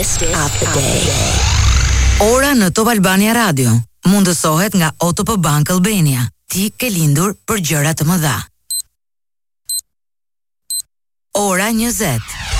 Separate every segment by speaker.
Speaker 1: Ora në Top Albania Radio mundësohet nga OTP Bank Albania. Ti ke lindur për gjëra të mëdha. Ora 20.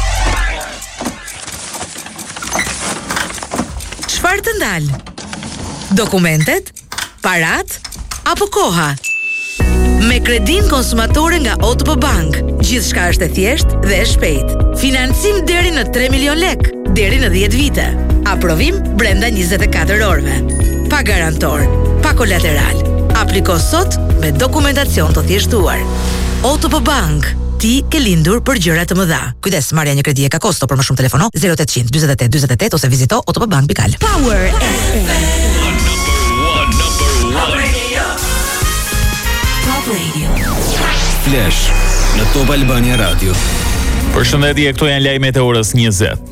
Speaker 1: Çfarë të ndal? Dokumentet, parat apo koha? Me kredin konsumatore nga OTP Bank, gjithçka është e thjeshtë dhe e shpejtë. Financim deri në 3 milion lek, deri në 10 vite. Aprovim brenda 24 orëve. Pa garantor, pa kolateral. Apliko sot me dokumentacion të thjeshtuar. OTP Bank, ti ke lindur për gjëra të mëdha. Kujdes, marrja një kredi e ka kosto, për më shumë telefono 0800 48 48 ose vizito otpbank.al. Power FM. Top Radio.
Speaker 2: Flash në Top Albania Radio.
Speaker 3: Përshëndetje, këto janë lajmet e orës 20.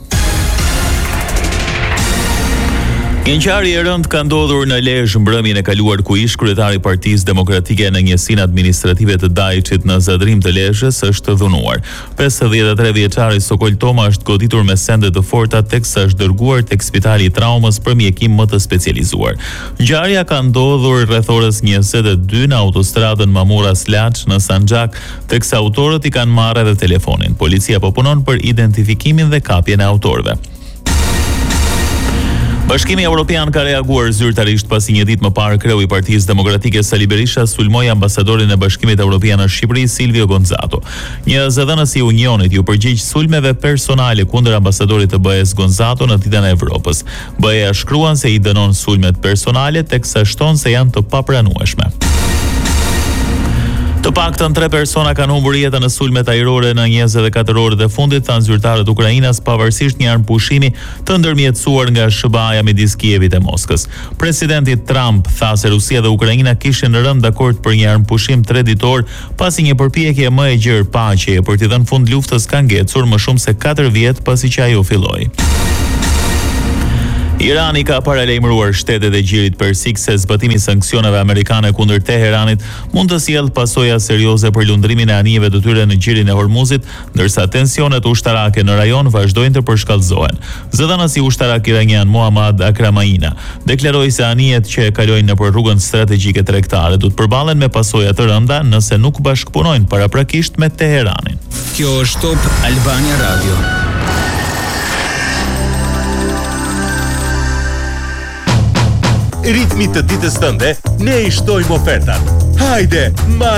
Speaker 3: Një ngjarje e rëndë ka ndodhur në Lezhë mbrëmjen e kaluar ku ish kryetari i Partisë Demokratike në njësinë administrative të Dajçit në Zadrim të Lezhës është dhunuar. 53 vjeçari Sokol Toma është goditur me sende të forta teksa është dërguar tek Spitali i Traumës për mjekim më të specializuar. Ngjarja ka ndodhur rreth orës 22 në autostradën Mamura-Slaç në Sanxhak, teksa autorët i kanë marrë edhe telefonin. Policia po punon për identifikimin dhe kapjen e autorëve. Bashkimi Evropian ka reaguar zyrtarisht pasi një ditë më parë kreu i Partisë Demokratike Sali Berisha sulmoi ambasadorin e Bashkimit Evropian në Shqipëri Silvio Gonzato. Një zëdhënës i Unionit ju përgjigj sulmeve personale kundër ambasadorit të BE-s Gonzato në ditën e Evropës. BE-ja shkruan se i dënon sulmet personale teksa shton se janë të papranueshme. Të paktën 3 persona kanë humbur jetën në sulmet ajrore në 24 orët e fundit, thanë zyrtarët e Ukrainës, pavarësisht një armpushimi të ndërmjetësuar nga SBA-ja midis Kievit e Moskës. Presidenti Trump tha se Rusia dhe Ukraina kishin rënë dakord për një armpushim 3 ditor, pasi një përpjekje më e gjerë paqeje për t'i dhënë fund luftës ka ngecur më shumë se 4 vjet pasi që ajo filloi. Irani ka paralajmëruar shtetet e Gjirit Persik se zbatimi i sanksioneve amerikane kundër Teheranit mund të sjellë pasoja serioze për lundrimin e anijeve të tyre në Gjirin e Hormuzit, ndërsa tensionet ushtarake në rajon vazhdojnë të përshkallëzohen. Zëdhënësi ushtarak iranian Muhammad Akramaina deklaroi se anijet që kalojnë nëpër rrugën strategjike tregtare do të përballen me pasoja të rënda nëse nuk bashkëpunojnë paraprakisht me Teheranin.
Speaker 2: Kjo është Top Albania Radio.
Speaker 4: Ritmit të ditës tënde, ne i shtojmë ofertat. Hajde,